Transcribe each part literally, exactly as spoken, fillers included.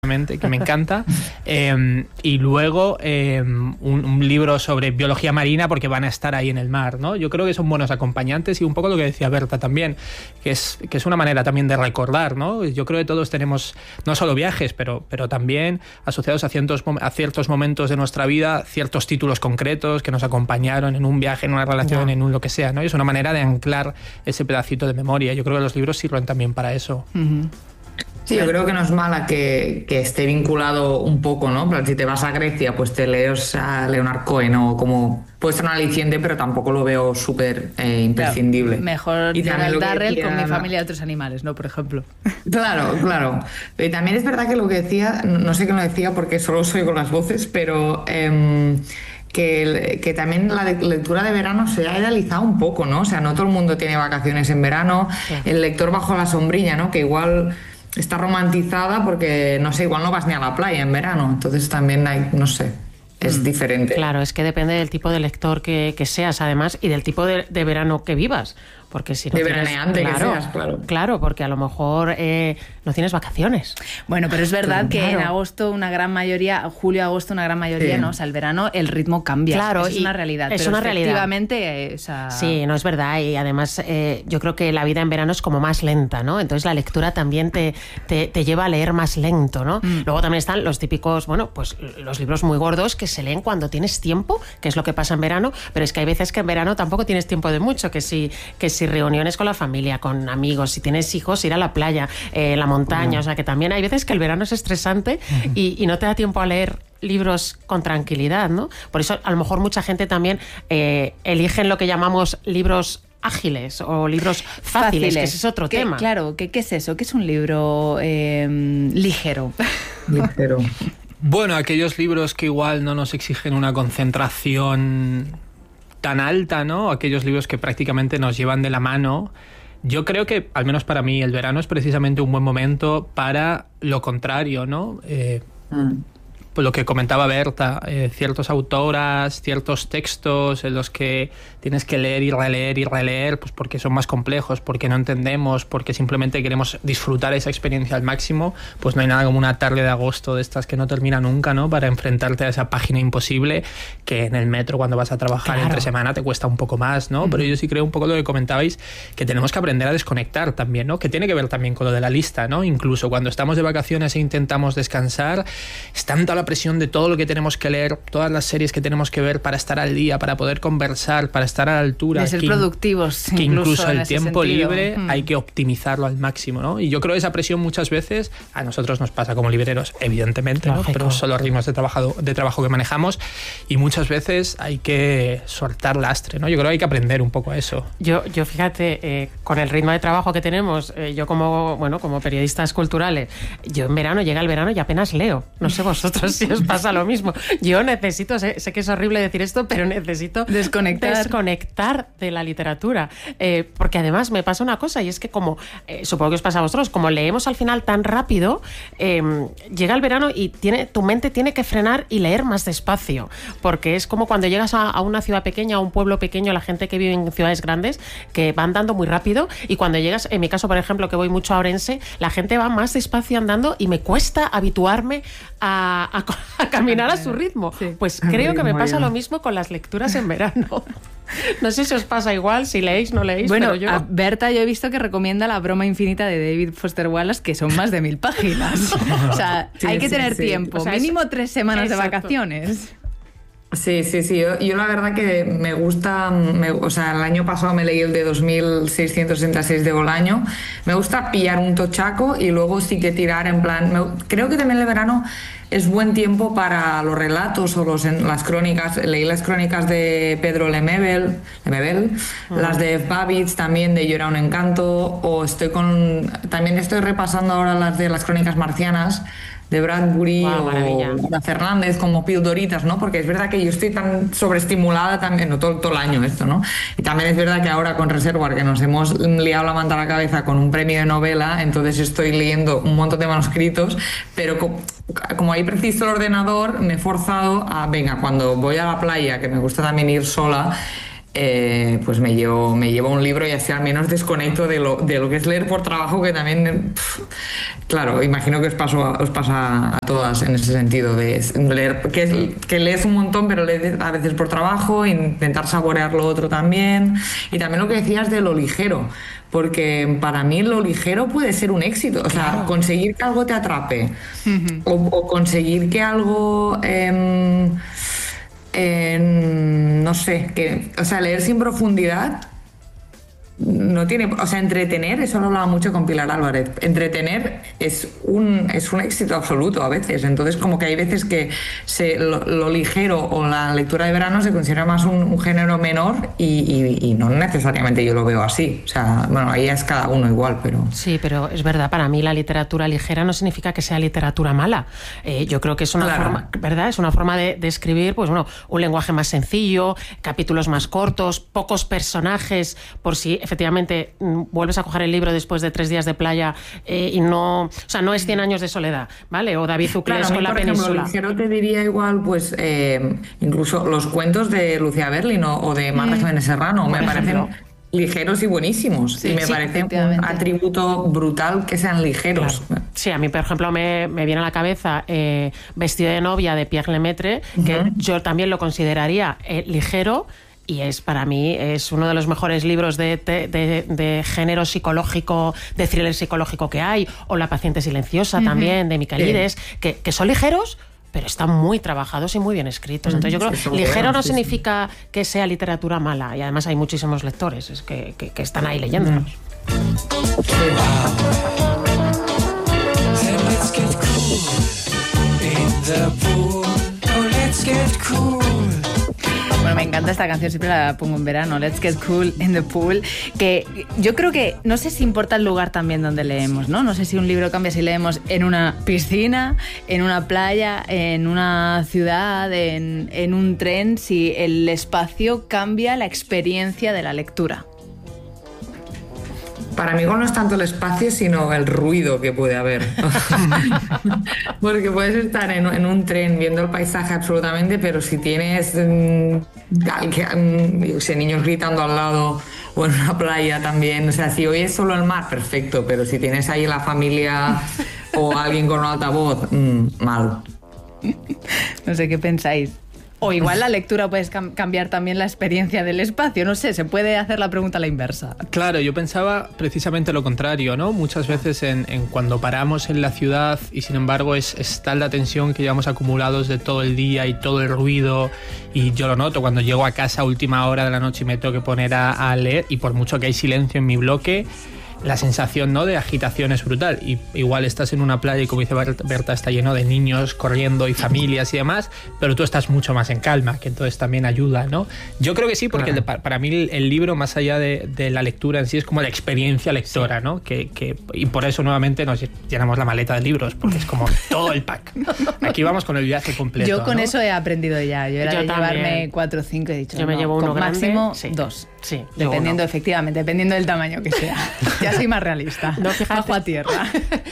precisamente, que me encanta. Eh, y luego eh, un, un libro sobre biología marina, porque van a estar ahí en el mar, ¿no? Yo creo que son buenos acompañantes y un poco lo que decía Berta también, que es, que es una manera también de recordar, ¿no? Yo creo que todos tenemos no solo viajes, pero, pero también asociados a ciertos, a ciertos momentos de nuestra vida, ciertos títulos concretos que nos acompañaron en un viaje, en una relación, no. en un lo que sea, ¿no? Y es una manera de anclar ese pedacito de memoria. Yo creo que los libros sirven también para eso. Uh-huh. Sí, yo creo que no es mala que, que esté vinculado un poco, ¿no? Pero si te vas a Grecia, pues te lees a Leonard Cohen o como... Puede ser un aliciente, pero tampoco lo veo súper eh, imprescindible. Claro, mejor y Donald Darrell decía... con Mi familia de otros animales, ¿no? Por ejemplo. Claro, claro. Y también es verdad que lo que decía, no sé qué lo decía porque solo soy con las voces, pero... Eh, Que, que también la lectura de verano se ha idealizado un poco, ¿no? O sea, no todo el mundo tiene vacaciones en verano. Sí. El lector bajo la sombrilla, ¿no? Que igual está romantizada porque, no sé, igual no vas ni a la playa en verano. Entonces también hay, no sé, es mm. diferente. Claro, es que depende del tipo de lector que, que seas, además, y del tipo de, de verano que vivas. Porque si no de tienes, veraneante claro, que seas, claro. Claro, porque a lo mejor eh, no tienes vacaciones. Bueno, pero es verdad claro. que en agosto una gran mayoría, julio, agosto una gran mayoría, sí. ¿no? O sea, el verano el ritmo cambia. Claro, es una realidad. Es pero una realidad. Efectivamente, esa... Sí, no es verdad. Y además eh, yo creo que la vida en verano es como más lenta, ¿no? Entonces la lectura también te, te, te lleva a leer más lento, ¿no? Mm. Luego también están los típicos, bueno, pues los libros muy gordos que se leen cuando tienes tiempo, que es lo que pasa en verano, pero es que hay veces que en verano tampoco tienes tiempo de mucho, que si, que si reuniones con la familia, con amigos, si tienes hijos, ir a la playa, eh, la montaña, uh-huh. o sea que también hay veces que el verano es estresante uh-huh. y, y no te da tiempo a leer libros con tranquilidad, ¿no? Por eso a lo mejor mucha gente también eh, eligen lo que llamamos libros ágiles o libros fáciles, fáciles. Que ese es otro ¿Qué, tema. Claro, ¿qué, ¿qué es eso? ¿Qué es un libro eh, ligero? Ligero. Bueno, aquellos libros que igual no nos exigen una concentración tan alta, ¿no? Aquellos libros que prácticamente nos llevan de la mano. Yo creo que, al menos para mí, el verano es precisamente un buen momento para lo contrario, ¿no? Eh, mm. Lo que comentaba Berta, eh, ciertas autoras, ciertos textos en los que tienes que leer y releer y releer, pues porque son más complejos, porque no entendemos, porque simplemente queremos disfrutar esa experiencia al máximo, pues no hay nada como una tarde de agosto de estas que no termina nunca, ¿no? Para enfrentarte a esa página imposible que en el metro cuando vas a trabajar claro. entre semana te cuesta un poco más, ¿no? Mm. Pero yo sí creo un poco lo que comentabais, que tenemos que aprender a desconectar también, ¿no? Que tiene que ver también con lo de la lista, ¿no? Incluso cuando estamos de vacaciones e intentamos descansar, es tanta la presión de todo lo que tenemos que leer, todas las series que tenemos que ver para estar al día, para poder conversar, para estar a la altura. De ser que, productivos. Que incluso, incluso el tiempo sentido. libre mm. hay que optimizarlo al máximo, ¿no? Y yo creo que esa presión muchas veces a nosotros nos pasa como libreros, evidentemente, ¿no? Pero son los ritmos de trabajo, de trabajo que manejamos y muchas veces hay que soltar lastre, ¿no? Yo creo que hay que aprender un poco a eso. Yo, yo fíjate, eh, con el ritmo de trabajo que tenemos, eh, yo como, bueno, como periodistas culturales, yo en verano, llega el verano y apenas leo. No sé vosotros si os pasa lo mismo. Yo necesito, sé, sé que es horrible decir esto, pero necesito desconectar, desconectar de la literatura. Eh, porque además me pasa una cosa, y es que como, eh, supongo que os pasa a vosotros, como leemos al final tan rápido, eh, llega el verano y tiene, tu mente tiene que frenar y leer más despacio. Porque es como cuando llegas a, a una ciudad pequeña, a un pueblo pequeño, la gente que vive en ciudades grandes, que va andando muy rápido, y cuando llegas, en mi caso, por ejemplo, que voy mucho a Orense, la gente va más despacio andando y me cuesta habituarme a, a, a caminar a su ritmo. Sí. Pues creo que me pasa lo mismo con las lecturas en verano. No sé si os pasa igual, si leéis, no leéis, bueno, pero yo... a Berta yo he visto que recomienda La broma infinita de David Foster Wallace, que son más de mil páginas. O sea, sí, hay que sí, tener sí. tiempo, o sea, mínimo es... tres semanas Exacto. de vacaciones. Sí, sí, sí. Yo, yo la verdad que me gusta, me, o sea, el año pasado me leí el de dos mil seiscientos sesenta y seis de Bolaño. Me gusta pillar un tochaco y luego sí que tirar en plan... Me, creo que también el verano es buen tiempo para los relatos o los, las crónicas. Leí las crónicas de Pedro Lemebel, Lemebel uh-huh. las de Babbage también, de Yo era un encanto, o estoy con... También estoy repasando ahora las de las crónicas marcianas, de Bradbury wow, o de Fernández, como pildoritas, ¿no? Porque es verdad que yo estoy tan sobreestimulada también, no todo, todo el año esto, ¿no? Y también es verdad que ahora con Reservoir, que nos hemos liado la manta a la cabeza con un premio de novela, entonces estoy leyendo un montón de manuscritos, pero como, como hay preciso el ordenador, me he forzado a, venga, cuando voy a la playa, que me gusta también ir sola, Eh, pues me llevo, me llevo un libro y así al menos desconecto de lo, de lo que es leer por trabajo, que también, pff, claro, imagino que os, paso, os pasa a todas en ese sentido, de leer, que, que lees un montón pero lees a veces por trabajo, intentar saborear lo otro también, y también lo que decías de lo ligero, porque para mí lo ligero puede ser un éxito, o sea, claro. Conseguir que algo te atrape, uh-huh. o, o conseguir que algo... Eh, Eh, no sé, que, o sea, leer sin profundidad no tiene, o sea, entretener, eso lo hablaba mucho con Pilar Álvarez, entretener es un, es un éxito absoluto a veces, entonces como que hay veces que se, lo, lo ligero o la lectura de verano se considera más un, un género menor y, y, y no necesariamente yo lo veo así, o sea, bueno, ahí es cada uno igual, pero... Sí, pero es verdad, para mí la literatura ligera no significa que sea literatura mala, eh, yo creo que es una claro. forma, ¿verdad? Es una forma de, de escribir, pues bueno, un lenguaje más sencillo, capítulos más cortos, pocos personajes, por si efectivamente vuelves a coger el libro después de tres días de playa eh, y no, o sea, no es Cien años de soledad, ¿vale? O David Uclés claro, con La Península. Ligero te diría igual, pues, eh, incluso los cuentos de Lucía Berlin o, o de Marta Jiménez Serrano, me parecen ligeros y buenísimos, sí, y me sí, parece un atributo brutal que sean ligeros. Claro. Sí, a mí, por ejemplo, me, me viene a la cabeza eh, Vestido de novia de Pierre Lemaitre, uh-huh. que yo también lo consideraría eh, ligero. Y es, para mí, es uno de los mejores libros de, de, de, de género psicológico, de thriller psicológico que hay, o La paciente silenciosa uh-huh. también, de Michaelides, sí. que, que son ligeros, pero están muy trabajados y muy bien escritos. Entonces yo creo que ligero no sí, significa sí. que sea literatura mala, y además hay muchísimos lectores es que, que, que están ahí leyéndolos. Uh-huh. Bueno, me encanta esta canción, siempre la pongo en verano, Let's Get Cool in the Pool, que yo creo que, no sé si importa el lugar también donde leemos, ¿no? No sé si un libro cambia si leemos en una piscina, en una playa, en una ciudad, en, en un tren, si el espacio cambia la experiencia de la lectura. Para mí no es tanto el espacio, sino el ruido que puede haber. Porque puedes estar en, en un tren viendo el paisaje absolutamente, pero si tienes mmm, yo sé, niños gritando al lado o en una playa también, o sea, si oyes solo el mar, perfecto, pero si tienes ahí la familia o alguien con un altavoz, mmm, mal. No sé qué pensáis. O igual la lectura puede cam- cambiar también la experiencia del espacio, no sé, se puede hacer la pregunta a la inversa. Claro, yo pensaba precisamente lo contrario, ¿no? Muchas veces en, en cuando paramos en la ciudad y sin embargo es, es tal la tensión que llevamos acumulados de todo el día y todo el ruido, y yo lo noto cuando llego a casa a última hora de la noche y me tengo que poner a, a leer, y por mucho que hay silencio en mi bloque, la sensación, ¿no?, de agitación es brutal. Y igual estás en una playa y, como dice Berta, está lleno de niños corriendo y familias y demás, pero tú estás mucho más en calma, que entonces también ayuda, ¿no? Yo creo que sí, porque claro. el, para mí el, el libro, más allá de, de la lectura en sí, es como la experiencia lectora, sí. ¿no? Que, que, y por eso nuevamente nos llenamos la maleta de libros, porque es como todo el pack. Aquí vamos con el viaje completo. Yo con ¿no? eso he aprendido ya. Yo era Yo de también. llevarme cuatro o cinco, he dicho. Yo me no, llevo uno grande. Máximo sí. dos. Sí, dependiendo, uno. efectivamente, dependiendo del tamaño que sea. Ya soy más realista. No, fíjate. Bajo a tierra.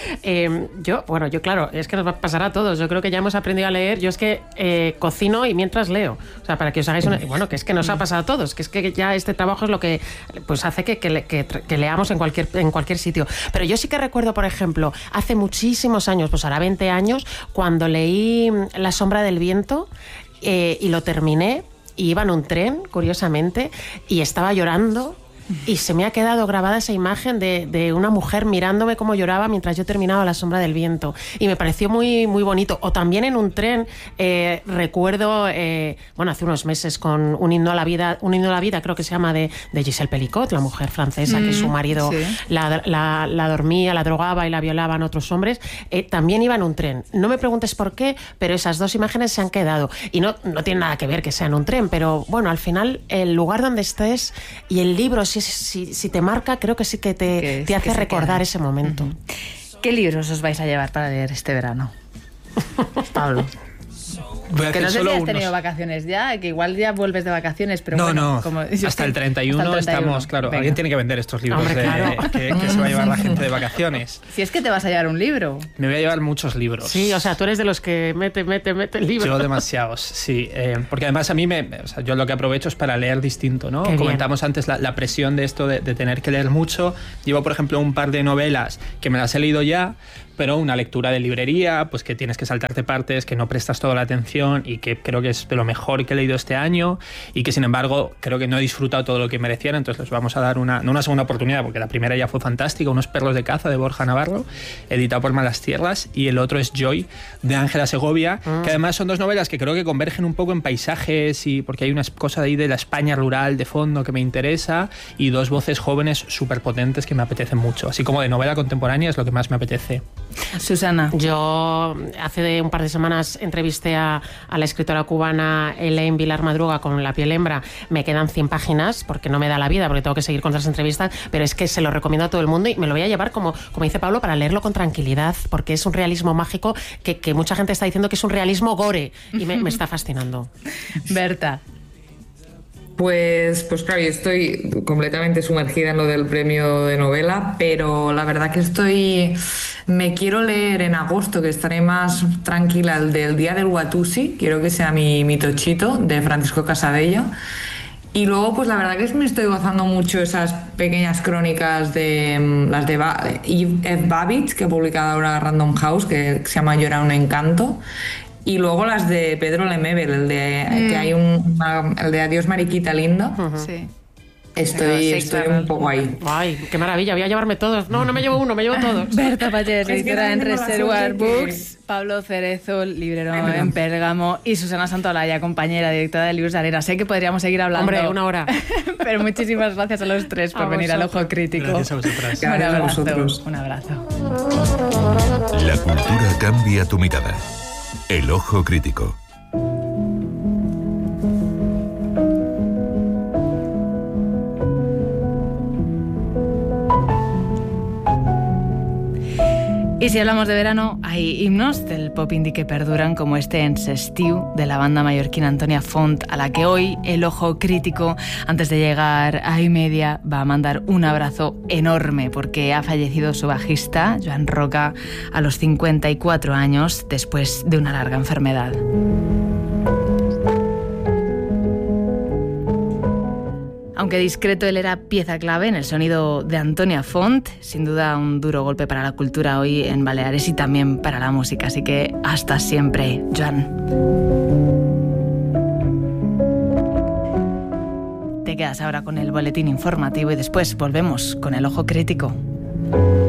eh, yo, bueno, yo claro, es que nos va a pasar a todos. Yo creo que ya hemos aprendido a leer. Yo es que eh, cocino y mientras leo. O sea, para que os hagáis una... Bueno, que es que nos ha pasado a todos. Que es que ya este trabajo es lo que pues hace que, que, que, que leamos en cualquier, en cualquier sitio. Pero yo sí que recuerdo, por ejemplo, hace muchísimos años, pues ahora veinte años, cuando leí La sombra del viento eh, y lo terminé. Y iba en un tren, curiosamente, y estaba llorando. Y se me ha quedado grabada esa imagen de, de una mujer mirándome cómo lloraba mientras yo terminaba La sombra del viento. Y me pareció muy, muy bonito. O también en un tren, eh, recuerdo, eh, bueno, hace unos meses con un himno a la vida, un himno a la vida, creo que se llama, de, de Gisèle Pelicot, la mujer francesa, mm, que su marido sí. la, la, la dormía, la drogaba y la violaban otros hombres. Eh, también iba en un tren. No me preguntes por qué, pero esas dos imágenes se han quedado. Y no, no tiene nada que ver que sea en un tren, pero bueno, al final, el lugar donde estés y el libro, si Si, si te marca, creo que sí que te, que, te hace recordar ese momento. Uh-huh. ¿Qué libros os vais a llevar para leer este verano? Pablo. Voy a que hacer no sé solo si has unos. tenido vacaciones ya, que igual ya vuelves de vacaciones, pero no, bueno, no, como, hasta el treinta y uno hasta el treinta y uno. estamos, claro, Venga. alguien tiene que vender estos libros Hombre, de- claro. que, que se va a llevar la gente de vacaciones. Si es que te vas a llevar un libro. Me voy a llevar muchos libros. Sí, o sea, tú eres de los que mete, mete, mete el libro. Yo demasiados, sí. Eh, porque además a mí, me, o sea, yo lo que aprovecho es para leer distinto, ¿no? Qué bien. Comentamos antes la, la presión de esto de, de tener que leer mucho. Llevo, por ejemplo, un par de novelas que me las he leído ya, pero una lectura de librería, pues que tienes que saltarte partes, que no prestas toda la atención y que creo que es de lo mejor que he leído este año y que, sin embargo, creo que no he disfrutado todo lo que mereciera, entonces les vamos a dar una, no una segunda oportunidad, porque la primera ya fue fantástica, Unos perros de caza de Borja Navarro, editado por Malas Tierras, y el otro es Joy, de Ángela Segovia, Mm. que además son dos novelas que creo que convergen un poco en paisajes y porque hay una cosa ahí de la España rural de fondo que me interesa y dos voces jóvenes súper potentes que me apetecen mucho, así como de novela contemporánea es lo que más me apetece. Susana. Yo hace de un par de semanas entrevisté a, a la escritora cubana Elaine Vilar Madruga con La piel hembra. Me quedan cien páginas porque no me da la vida, porque tengo que seguir con otras entrevistas, pero es que se lo recomiendo a todo el mundo y me lo voy a llevar, como, como dice Pablo, para leerlo con tranquilidad, porque es un realismo mágico que, que mucha gente está diciendo que es un realismo gore y me, me está fascinando. Berta. Pues, pues claro, yo estoy completamente sumergida en lo del premio de novela, pero la verdad que estoy, me quiero leer en agosto, que estaré más tranquila, el del Día del Watusi, quiero que sea mi, mi tochito, de Francisco Casabello. Y luego, pues la verdad que me estoy gozando mucho esas pequeñas crónicas de mm, las de ba Eve F. Babbitt, que ha publicado ahora Random House, que se llama Yo era un encanto. Y luego las de Pedro Lemebel, el de mm. que hay un una, el de Adiós Mariquita Linda. Uh-huh. Sí. Estoy, Sí, estoy claro. un poco ahí. Ay, qué maravilla, voy a llevarme todos. No, no me llevo uno, me llevo todos. Berta Pallés, Es que editora en también tengo la Reservoir suerte que- Books, Pablo Cerezo, librero Ay, perdón. en Pérgamo, y Susana Santolaya, compañera, directora de Libros de Arena. Sé que podríamos seguir hablando. Hombre, una hora. Pero muchísimas gracias a los tres por A venir al vosotros. Ojo Crítico. Gracias a vosotras. Un Gracias a abrazo. vosotros. Un abrazo. La cultura cambia tu mirada. El Ojo Crítico. Y si hablamos de verano, hay himnos del pop indie que perduran, como este en Sestiu, de la banda mallorquina Antonia Font, a la que hoy el Ojo Crítico, antes de llegar a iMedia, va a mandar un abrazo enorme, porque ha fallecido su bajista, Joan Roca, a los cincuenta y cuatro años, después de una larga enfermedad. Aunque discreto, él era pieza clave en el sonido de Antonia Font, sin duda un duro golpe para la cultura hoy en Baleares y también para la música, así que hasta siempre, Joan. Te quedas ahora con el boletín informativo y después volvemos con el Ojo Crítico.